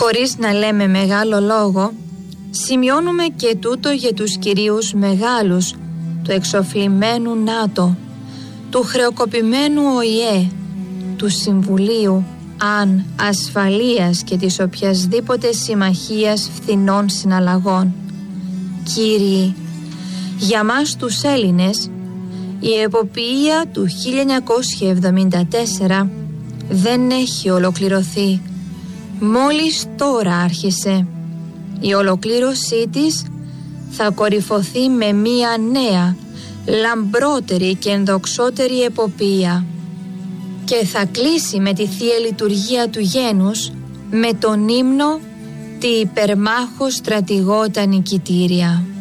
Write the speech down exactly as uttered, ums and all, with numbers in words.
Χωρίς να λέμε μεγάλο λόγο, σημειώνουμε και τούτο για τους κυρίους μεγάλους του εξοφλημένου ΝΑΤΟ, του χρεοκοπημένου ΟΗΕ, του Συμβουλίου Αν Ασφαλείας και της οποιασδήποτε συμμαχίας φθηνών συναλλαγών. Κύριοι, για μας τους Έλληνες, η εποπία του χίλια εννιακόσια εβδομήντα τέσσερα δεν έχει ολοκληρωθεί. Μόλις τώρα άρχισε. Η ολοκλήρωσή της θα κορυφωθεί με μία νέα, λαμπρότερη και ενδοξότερη εποπία και θα κλείσει με τη Θεία Λειτουργία του Γένους με τον ύμνο «Τι υπερμάχος στρατηγό τα νικητήρια».